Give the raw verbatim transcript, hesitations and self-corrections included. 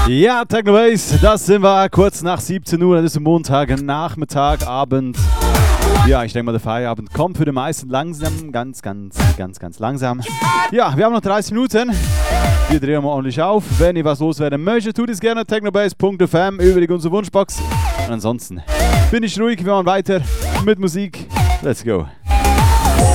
Ja, Techno Bass, das sind wir kurz nach siebzehn Uhr, das ist Montag, Nachmittag, Abend. Ja, ich denke mal, der Feierabend kommt für die meisten langsam, ganz, ganz, ganz, ganz langsam. Ja, wir haben noch dreißig Minuten. Wir drehen mal ordentlich auf. Wenn ihr was loswerden möchtet, tut es gerne technobase punkt f m über unsere Wunschbox. Und ansonsten bin ich ruhig, wir machen weiter mit Musik. Let's go.